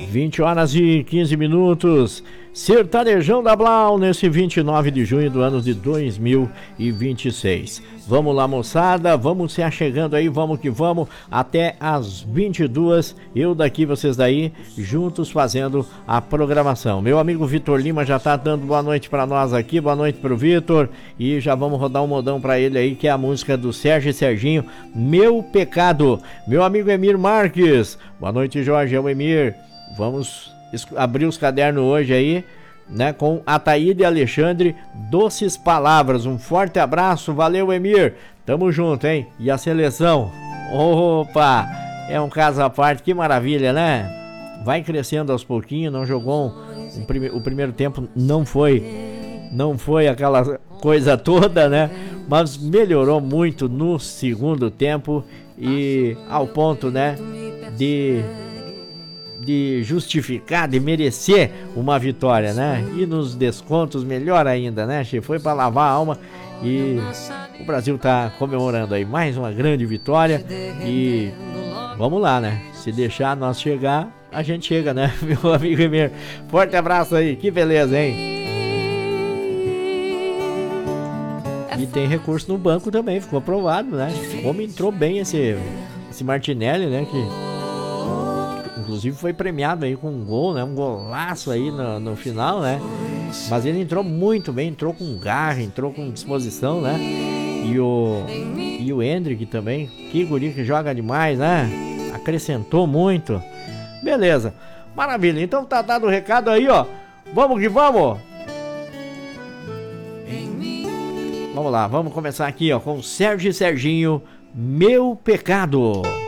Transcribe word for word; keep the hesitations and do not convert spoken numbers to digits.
vinte horas e quinze minutos. Sertanejão da Blau, nesse vinte e nove de junho do ano de dois mil e vinte e seis. Vamos lá, moçada, vamos se achegando aí, vamos que vamos, até as vinte e duas, eu daqui, vocês daí, juntos fazendo a programação. Meu amigo Vitor Lima já tá dando boa noite para nós aqui, boa noite pro Vitor, e já vamos rodar um modão para ele aí, que é a música do Sérgio e Serginho, Meu Pecado. Meu amigo Emir Marques, boa noite, Jorge, é o Emir. Vamos abrir os cadernos hoje aí, né, com Ataíde e Alexandre, Doces Palavras. Um forte abraço, valeu, Emir, tamo junto, hein? E a seleção, opa, é um caso à parte, que maravilha, né? Vai crescendo aos pouquinhos, não jogou um, um prime, o primeiro tempo não foi não foi aquela coisa toda, né? Mas melhorou muito no segundo tempo e ao ponto, né, de de justificar, de merecer uma vitória, né? E nos descontos, melhor ainda, né, che? Foi para lavar a alma e o Brasil tá comemorando aí mais uma grande vitória e vamos lá, né? Se deixar nós chegar, a gente chega, né, meu amigo Emir? Forte abraço aí, que beleza, hein? E tem recurso no banco também, ficou aprovado, né? Como entrou bem esse, esse Martinelli, né? Que inclusive foi premiado aí com um gol, né? Um golaço aí no, no final, né? Mas ele entrou muito bem, entrou com garra, entrou com disposição, né? E o, e o Hendrick também, que guri que joga demais, né? Acrescentou muito. Beleza, maravilha. Então tá dado o recado aí, ó. Vamos que vamos! Vamos lá, vamos começar aqui, ó, com Sérgio e Serginho, Meu Pecado.